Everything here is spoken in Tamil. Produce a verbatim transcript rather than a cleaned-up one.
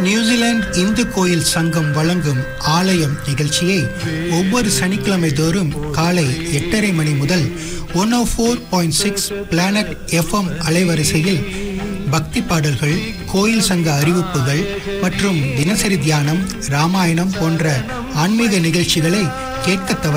நியூசிலாந்து இந்து கோயில் சங்கம் வழங்கும் ஆலயம் நிகழ்ச்சியை ஒவ்வொரு சனிக்கிழமை தோறும் காலை எட்டரை மணி முதல் ஒன் ஓ four point six planet FM அலைவரிசையில் பக்தி பாடல்கள், கோயில் சங்க அறிவிப்புகள் மற்றும் தினசரி தியானம், ராமாயணம் போன்ற ஆன்மீக நிகழ்ச்சிகளை கேட்க தவறாதீர்கள்.